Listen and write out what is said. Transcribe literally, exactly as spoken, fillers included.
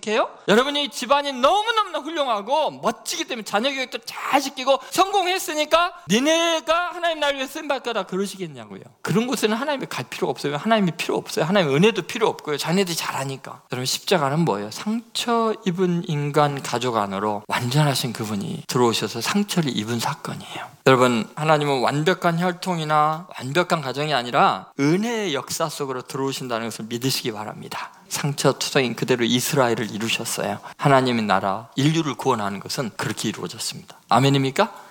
어떻게 해요? 여러분이 집안이 너무너무 훌륭하고 멋지기 때문에 자녀 교육도 잘 시키고 성공했으니까 니네가 하나님 나를 위해 쓰임받을 거다 그러시겠냐고요. 그런 곳에는 하나님이 갈 필요가 없어요. 하나님이 필요 없어요. 하나님 은혜도 필요 없고요. 자녀들이 잘하니까. 여러분 십자가는 뭐예요? 상처 입은 인간 가족 안으로 완전하신 그분이 들어오셔서 상처를 입은 사건이에요. 여러분 하나님은 완벽한 혈통이나 완벽한 가정이 아니라 은혜의 역사 속으로 들어오신다는 것을 믿으시기 바랍니다. 상처 투성인 그대로 이스라엘을 이루셨어요. 하나님의 나라 인류를 구원하는 것은 그렇게 이루어졌습니다. 아멘입니까?